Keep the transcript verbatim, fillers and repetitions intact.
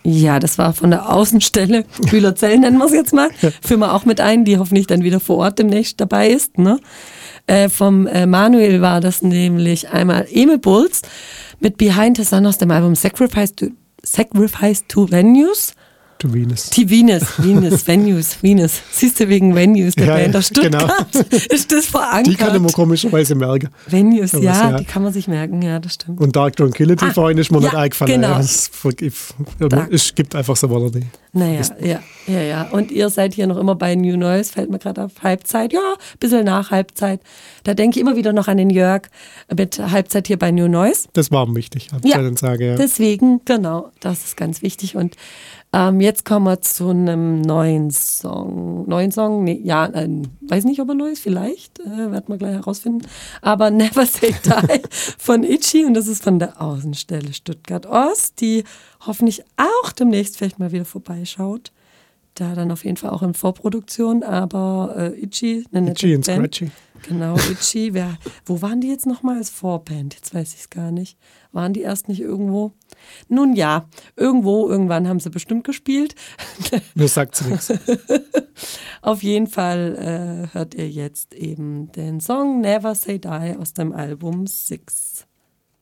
Ja, das war von der Außenstelle, Bühlerzell nennen wir es jetzt mal, führen wir auch mit ein, die hoffentlich dann wieder vor Ort demnächst dabei ist. Ne? Äh, vom äh, Manuel war das nämlich einmal Emil Bulls mit Behind the Sun aus dem Album Sacrifice to, Sacrifice to Venues. To Venus. Die Venus, Venus, Venues, Venus. Siehst du, wegen Venues, der Ja, Band aus genau. Stuttgart, ist das verankert. Die kann man komischerweise merken. Venues, Aber ja, ja. die kann man sich merken, ja, das stimmt. Und Dark Tranquility Ah, vorhin ist mir ja, nicht eingefallen. genau. Ja, es, es gibt einfach so was nicht. Naja, ja, ja, ja. Und ihr seid hier noch immer bei New Noise, fällt mir gerade auf, Halbzeit. Ja, ein bisschen nach Halbzeit. Da denke ich immer wieder noch an den Jörg mit Halbzeit hier bei New Noise. Das war wichtig, hab Ja, ich dann sagen, ja. Deswegen, genau, das ist ganz wichtig. Und ähm, jetzt kommen wir zu einem neuen Song. Neuen Song? Nee, ja, äh, weiß nicht, ob er neu ist, vielleicht. Äh, werden wir gleich herausfinden. Aber Never Say Die von Itchy. Und das ist von der Außenstelle Stuttgart Ost, die hoffentlich auch demnächst vielleicht mal wieder vorbeischaut. Da dann auf jeden Fall auch in Vorproduktion. Aber äh, Itchy, eine nette Itchy und Band. Scratchy. Genau, Itchy. Wer, wo waren die jetzt nochmal als Vorband? Jetzt weiß ich es gar nicht. Waren die erst nicht irgendwo? Nun ja, irgendwo, irgendwann haben sie bestimmt gespielt. Mir sagt sie nichts. Auf jeden Fall äh, hört ihr jetzt eben den Song Never Say Die aus dem Album Six.